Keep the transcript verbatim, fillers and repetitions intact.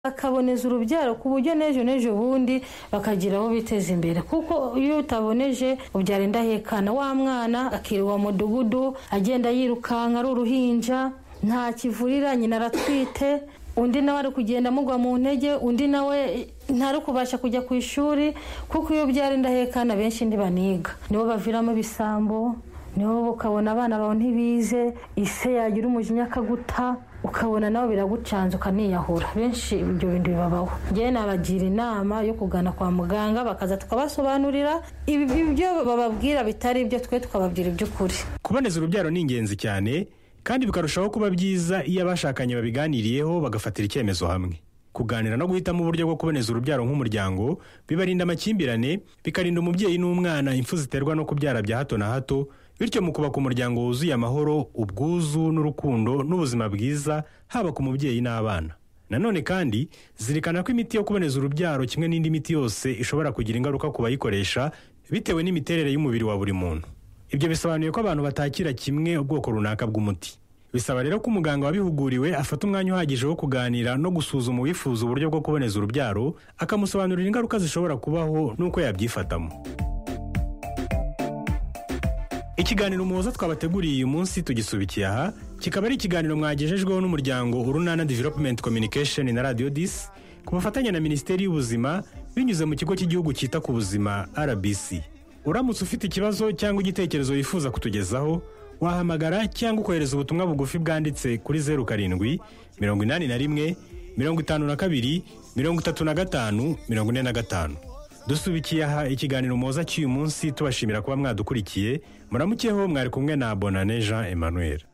bakaboneza urubyaro ku buryo n'ejo n'ejo bundi bakagira aho biteza imbere, kuko iyo utaboneje ubyara indahekana, wa mwana akirirwa mu mudugudu agenda yirukanka ari uruhinja, nta kivurira, nyina aratwite, undi nawe ari kugenda amugwa mu ntege, undi nawe ntari kubasha kujya ku ishuri, kuko iyo ubyara indahekana benshi ntibaniga, nibo baviramo ibisambo, nibo ukabona abana bawe ntibize, ise yagira umujinya akaguta, ukabona nawe biragucanza ukaniyahura. Benshi ibyo bintu bibabaho. Njye nabagira inama yo kugana kwa muganga bakaza tukabasobanurira ibyo bababwira bitari ibyo, twe tukababwira iby'ukuri. Kuboneza urubyaro ni ingenzi cyane, kandi bikarushaho kuba byiza iyo abashakanye babiganiriyeho bagafatira icyemezo hamwe. Kuganira no guhitamo uburyo bwo kuboneza urubyaro nk'umuryango bibarinda amakimbirane, bikarinda umubyeyi n'umwana impfu ziterwa no kubyara bya hato na hato, bityo mu kubaka umuryango wuzuye amahoro, ubwuzu n'urukundo n'ubuzima bwiza haba ku mubyeyi n'abana. Nanone kandi zirikana ko imiti yo kuboneza urubyaro kimwe n'indi miti yose ishobora kugira ingaruka ku bayikoresha bitewe n'imiterere y'umubiri wa buri muntu. Ibyo bisobanuye ko abantu batakira kimwe ubwoko runaka bw'umuti. Bisaba rero ko umuganga wabihuguriwe afata umwanya uhagije wo kuganira no gusuzuma uwifuza uburyo bwo kuboneza urubyaro, akamusobanurira ingaruka zishobora kubaho n'uko yabyifatamo. Ikiganiro Umuhoza twabateguriye uyu munsi tugisubikiye aha, kikaba ari ikiganiro mwagejejweho n'umuryango Urunana Development Communication na Radio dix ku bufatanye na Minisiteri y'Ubuzima binyuze mu kigo cy'igihugu cyita ku buzima R B C. Uramutse ufite ikibazo cyangwa igitekerezo wifuza kutugezaho, wahamagara cyangwa ukohereza ubutumwa bugufi bwanditse kuri zeru karindwi mirongo inani na rimwe mirongo itanu na kabiri mirongo itatu na gatanu mirongo ine na gatanu. Dusubikiye aha ikiganiro Umuhoza cy'uyu munsi tubashimira kuba mwadukurikiye. Muramukeho, mwari kumwe na Bonane Jean Emmanuel.